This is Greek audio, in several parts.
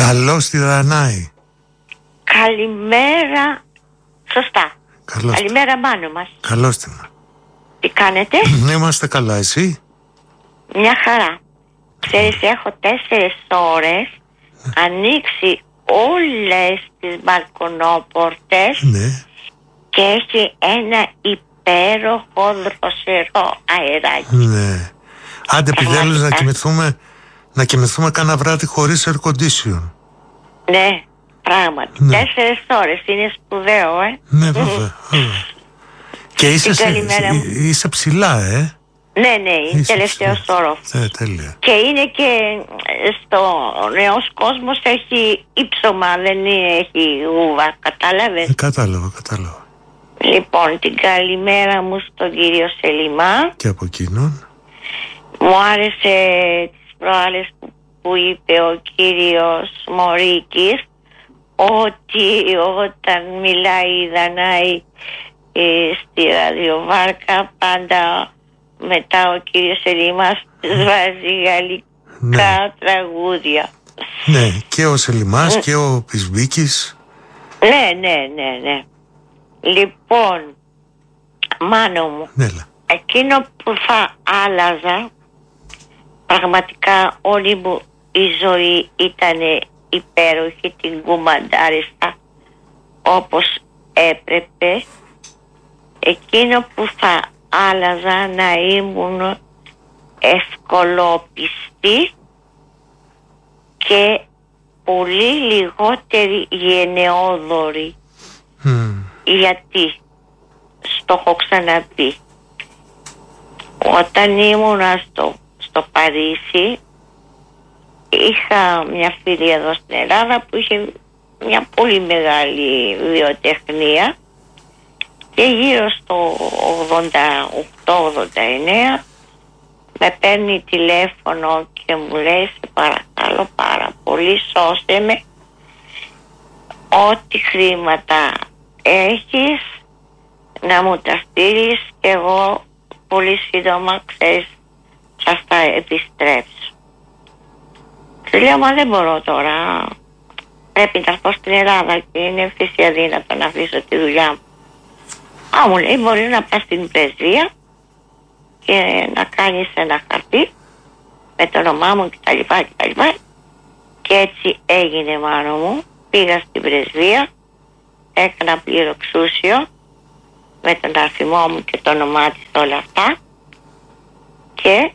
Καλώς τη Δανάη. Καλημέρα. Σωστά. Καλώς. Καλημέρα Μάνο μας. Καλώς την. Τι κάνετε? Είμαστε καλά, εσύ? Μια χαρά. Ξέρεις, έχω 4 ώρες ανοίξει όλες τις μπαλκονόπορτες, Ναι. και έχει ένα υπέροχο δροσερό αεράκι. Ναι. Άντε επιτέλους να κοιμηθούμε κάνα βράδυ χωρίς air condition. Ναι, πράγματι. Ναι. 4 ώρες είναι σπουδαίο, Ναι, βέβαια. Και είσαι ψηλά, Ναι, είναι τελευταίος όροφος. Τέλεια. Και είναι και στο νέος κόσμος έχει ύψωμα, δεν έχει ούβα, κατάλαβες? Κατάλαβα. Λοιπόν, την καλημέρα μου στον κύριο Σελιμά. Και από εκείνον. Μου άρεσε τις προάλλες που είπε ο κύριος Μωρίκης, ότι όταν μιλάει η Δανάη στη ραδιοβάρκα, πάντα μετά ο κύριος Σελιμάς βάζει γαλλικά τραγούδια. Ναι, και ο Σελιμάς και ο Πισμπίκης. Ναι. Λοιπόν, Μάνο μου, εκείνο που θα άλλαζα, πραγματικά όλη μου η ζωή ήταν υπέροχη, την κουμαντάριστα όπως έπρεπε. Εκείνο που θα άλλαζα να ήμουν ευκολόπιστη και πολύ λιγότερη γενναιόδορη. Γιατί, στο έχω ξαναπεί, όταν ήμουνα στο Παρίσι, είχα μια φίλη εδώ στην Ελλάδα που είχε μια πολύ μεγάλη βιοτεχνία, και γύρω στο 88-89 με παίρνει τηλέφωνο και μου λέει, σε παρακαλώ πάρα πολύ, σώσε με, ό,τι χρήματα έχεις να μου τα στείλεις και εγώ πολύ σύντομα, ξέρεις, θα τα επιστρέψω. Του λέω, μα δεν μπορώ τώρα, πρέπει να έρθω στην Ελλάδα και είναι φυσικά αδύνατο να αφήσω τη δουλειά μου. Μου λέει, μπορεί να πας στην πρεσβεία και να κάνεις ένα χαρτί με το όνομά μου κτλ. Και έτσι έγινε, Μάνο μου. Πήγα στην πρεσβεία, έκανα πληροξούσιο με τον αριθμό μου και το όνομά της, όλα αυτά, και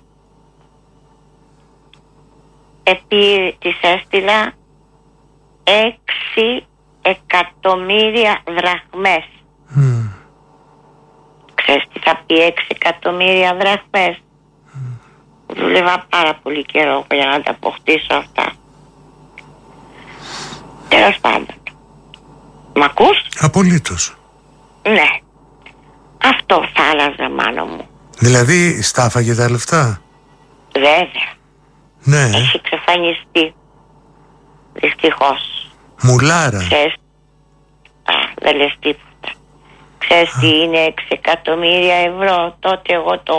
της έστειλα 6 εκατομμύρια δραχμές. Ξέρεις τι θα πει 6 εκατομμύρια δραχμές? Δούλευα πάρα πολύ καιρό για να τα αποκτήσω αυτά. Τέλος πάντων. Μ' ακούς? Απολύτως. Ναι. Αυτό θα άλλαζα, Μάνο μου. Δηλαδή στάφαγε τα λεφτά? Βέβαια. Ναι. Έχει εξαφανιστεί. Δυστυχώς. Μουλάρα. Ξέρεις, δεν λες τίποτα. Ξέρεις τι είναι 6 εκατομμύρια ευρώ? Τότε εγώ το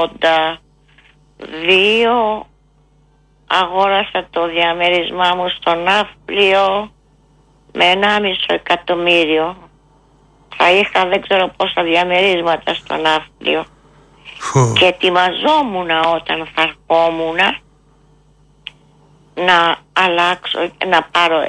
82 αγόρασα το διαμέρισμά μου στο Ναύπλιο με 1,5 εκατομμύριο. Θα είχα δεν ξέρω πόσα διαμερίσματα στο Ναύπλιο. Και ετοιμαζόμουν όταν θα ερχόμουν να αλλάξω, να πάρω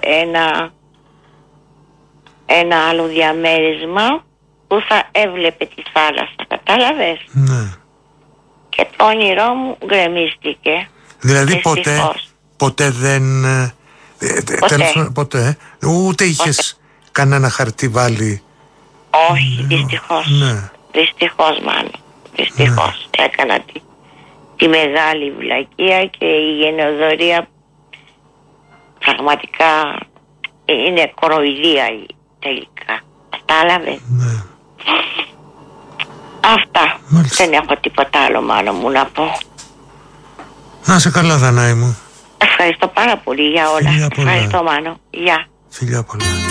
ένα άλλο διαμέρισμα που θα έβλεπε τη θάλασσα, κατάλαβες? Ναι. Και το όνειρό μου γκρεμίστηκε. Δηλαδή ποτέ δεν... Ποτέ. Ούτε είχες κανένα χαρτί βάλει? Όχι, δυστυχώς. Ναι. Δυστυχώς, Μάνο. Δυστυχώς. Ναι. Έκανα τη μεγάλη βλακεία και η γενεοδορία πραγματικά είναι κοροϊδία τελικά. Κατάλαβε? Ναι. Αυτά. Μάλιστα. Δεν έχω τίποτα άλλο, Μάνο μου, να πω. Να σε καλά, Δανάη μου. Ευχαριστώ πάρα πολύ για όλα. Φιλιά πολλά. Ευχαριστώ, Μάνο. Γεια. Φιλιά πολλά.